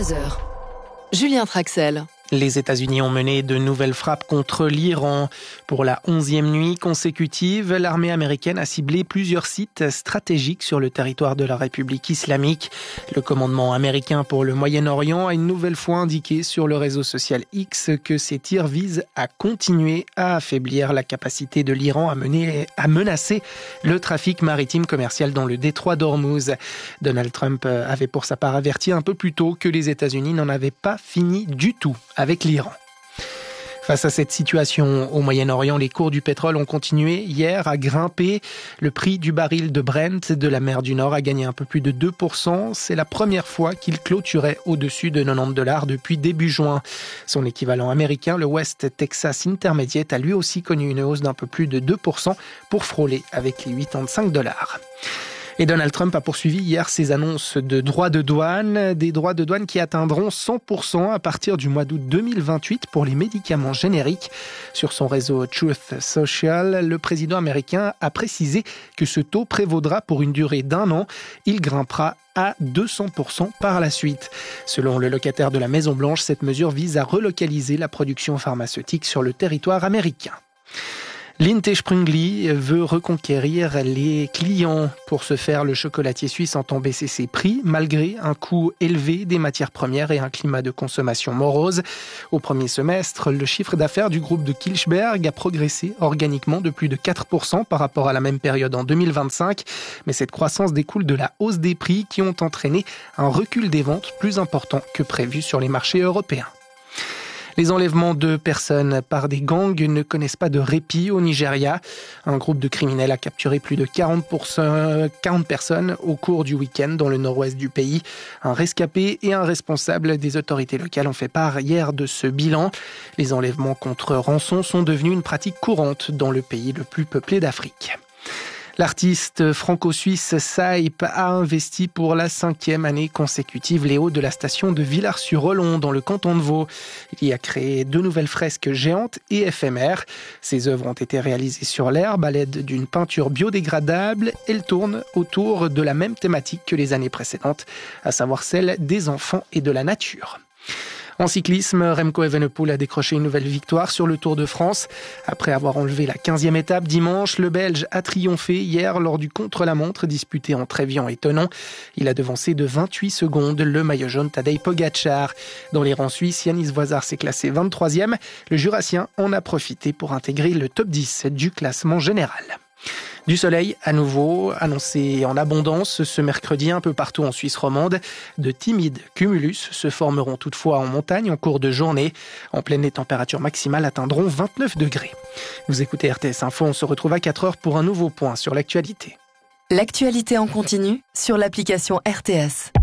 23h. Julien Traxel. Les États-Unis ont mené de nouvelles frappes contre l'Iran. Pour la 11e nuit consécutive, l'armée américaine a ciblé plusieurs sites stratégiques sur le territoire de la République islamique. Le commandement américain pour le Moyen-Orient a une nouvelle fois indiqué sur le réseau social X que ces tirs visent à continuer à affaiblir la capacité de l'Iran à menacer le trafic maritime commercial dans le détroit d'Ormuz. Donald Trump avait pour sa part averti un peu plus tôt que les États-Unis n'en avaient pas fini du tout avec l'Iran. Face à cette situation au Moyen-Orient, les cours du pétrole ont continué hier à grimper. Le prix du baril de Brent de la mer du Nord a gagné un peu plus de 2%. C'est la première fois qu'il clôturait au-dessus de $90 depuis début juin. Son équivalent américain, le West Texas Intermediate, a lui aussi connu une hausse d'un peu plus de 2% pour frôler avec les $85. Et Donald Trump a poursuivi hier ses annonces de droits de douane, des droits de douane qui atteindront 100% à partir du mois d'août 2028 pour les médicaments génériques. Sur son réseau Truth Social, le président américain a précisé que ce taux prévaudra pour une durée d'1 an. Il grimpera à 200% par la suite. Selon le locataire de la Maison-Blanche, cette mesure vise à relocaliser la production pharmaceutique sur le territoire américain. Lindt & Sprüngli veut reconquérir les clients. Pour ce faire, le chocolatier suisse entend baisser ses prix malgré un coût élevé des matières premières et un climat de consommation morose. Au premier semestre, le chiffre d'affaires du groupe de Kilchberg a progressé organiquement de plus de 4% par rapport à la même période en 2025. Mais cette croissance découle de la hausse des prix qui ont entraîné un recul des ventes plus important que prévu sur les marchés européens. Les enlèvements de personnes par des gangs ne connaissent pas de répit au Nigeria. Un groupe de criminels a capturé plus de 40 personnes au cours du week-end dans le nord-ouest du pays. Un rescapé et un responsable des autorités locales ont fait part hier de ce bilan. Les enlèvements contre rançon sont devenus une pratique courante dans le pays le plus peuplé d'Afrique. L'artiste franco-suisse Saip a investi pour la 5e année consécutive les hauts de la station de Villars-sur-Olon dans le canton de Vaud. Il y a créé 2 nouvelles fresques géantes et éphémères. Ces œuvres ont été réalisées sur l'herbe à l'aide d'une peinture biodégradable. Elles tournent autour de la même thématique que les années précédentes, à savoir celle des enfants et de la nature. En cyclisme, Remco Evenepoel a décroché une nouvelle victoire sur le Tour de France. Après avoir enlevé la 15e étape dimanche, le Belge a triomphé hier lors du contre-la-montre disputé entre Évian et Thonon. Il a devancé de 28 secondes le maillot jaune Tadej Pogačar. Dans les rangs suisses, Yanis Voisard s'est classé 23e. Le Jurassien en a profité pour intégrer le top 10 du classement général. Du soleil, à nouveau, annoncé en abondance ce mercredi un peu partout en Suisse romande. De timides cumulus se formeront toutefois en montagne en cours de journée. En pleine, les températures maximales atteindront 29 degrés. Vous écoutez RTS Info, on se retrouve à 4h pour un nouveau point sur l'actualité. L'actualité en continu sur l'application RTS.